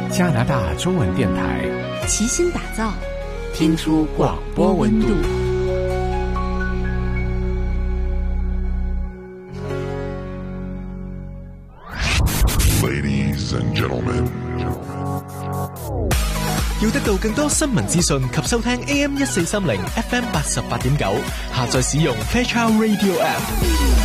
加拿大中文电台， 齐心打造，听出广播温度。 Ladies and gentlemen， 要得到更多新聞資訊及收聽 AM1430 FM 88.9，下載使用 Fairchild Radio App。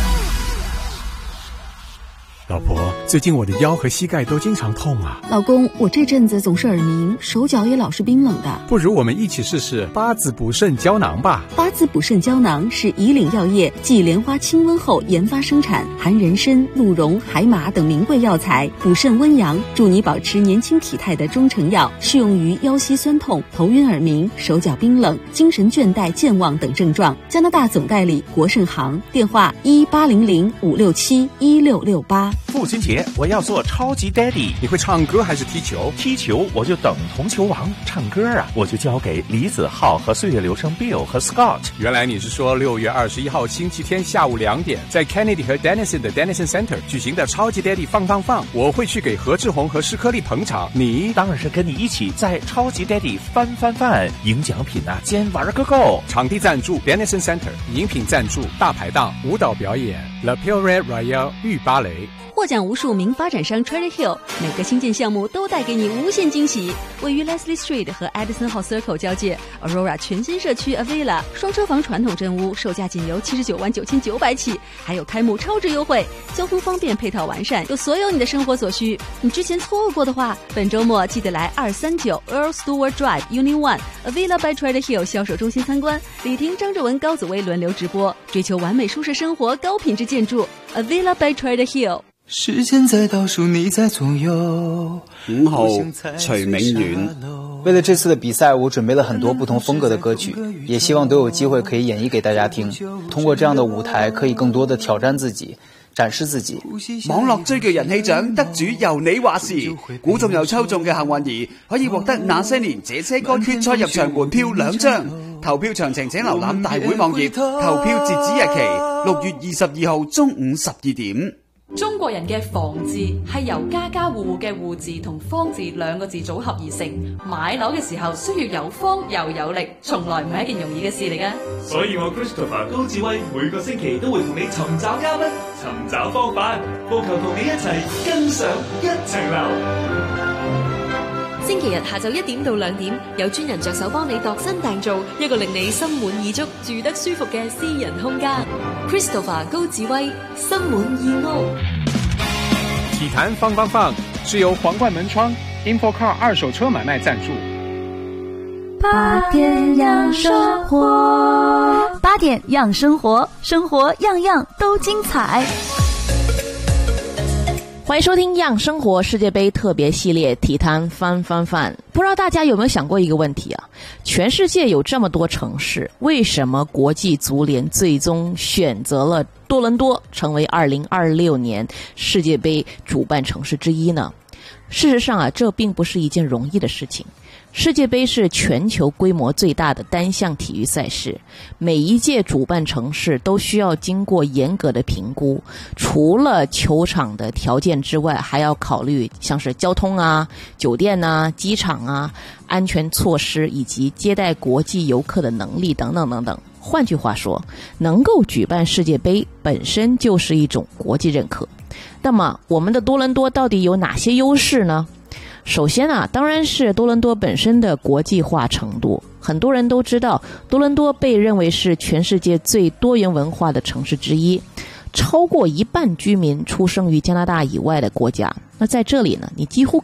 老婆，最近我的腰和膝盖都经常痛啊。 老公，我这阵子总是耳鸣，手脚也老是冰冷的。 不如我们一起试试八字补肾胶囊吧。 八字补肾胶囊是以岭药业继莲花清瘟后研发生产，含人参、鹿茸、海马等名贵药材，补肾温阳，助你保持年轻体态的中成药，适用于腰膝酸痛、头晕耳鸣、手脚冰冷、精神倦怠、健忘等症状。加拿大总代理国盛行，电话1800-567-1668。 父亲节我要做超级 daddy。 你会唱歌还是踢球？ 踢球我就等同球王，唱歌啊我就交给李子浩和岁月流声 Bill 和 Scott。 原来你是说6月21号星期天下午2点在 Kennedy 和 Denison 的 Denison Center 举行的超级 daddy 放，我会去给何志宏和施克利捧场。你当然是跟你一起在超级 daddy 翻，赢奖品啊兼玩个够。 场地赞助 Denison Center， 饮品赞助大排档，舞蹈表演 La Pure Royale 御芭蕾。 获奖无数名发展商 Cherry Hill， 每个新建项目都带给你无限惊喜。位于 Leslie Street 和 Edison Hall Circle 交界 Aurora 全新社区 Avila 双车房传统真屋，售价仅由799900起，还有开幕超值优惠，交通方便，配套完善，有所有你的生活所需。你之前错过的话，本周末记得来239 Earl Stewart Drive Unit 1 Avila by Cherry Hill 销售中心参观，李婷、张志文、高子薇轮流直播，追求完美舒适生活，高品质建筑 Avila by Cherry Hill。 时间在倒数，你在左右。 5號徐明遠。 为了这次的比赛，我准备了很多不同風格的歌曲，也希望都有機會可以演繹給大家聽。通過這樣的舞台，可以更多的挑戰自己，展示自己。 網絡最具人氣獎得主由你話事，估中又抽中嘅幸運兒可以獲得那些年這些歌決賽入場門票2張。投票詳情請瀏覽大會網頁，投票截止日期6月22號中午12點。 中國人嘅房字係由家家戶戶嘅戶字同方字2個字組合而成，買樓嘅時候需要有方又有力，從來唔係一件容易嘅事嚟㗎。 所以我 Christopher 高志威每個星期都會同你尋找嘉賓，尋找方法，務求同你一齊跟上一層樓。 星期日下晝1點到2點，有專人着手幫你度身訂造一個令你心滿意足、住得舒服嘅私人空間。Christopher 高志威，心滿意屋。 體壇放是由皇冠門窗 InfoCar 二手車買賣贊助。 8點養生活，8點養生活，生活樣樣都精彩。 欢迎收听样生活世界杯特别系列体坛翻。不知道大家有没有想过一个问题啊？全世界有这么多城市，为什么国际足联最终选择了多伦多成为2026年世界杯主办城市之一呢？事实上啊，这并不是一件容易的事情。世界杯是全球规模最大的单项体育赛事，每一届主办城市都需要经过严格的评估，除了球场的条件之外，还要考虑像是交通啊、酒店啊、机场啊、安全措施以及接待国际游客的能力等等等等。换句话说，能够举办世界杯本身就是一种国际认可。那么我们的多伦多到底有哪些优势呢？首先啊，当然是多伦多本身的国际化程度。很多人都知道，多伦多被认为是全世界最多元文化的城市之一，超过1半居民出生于加拿大以外的国家。那在这里呢，你几乎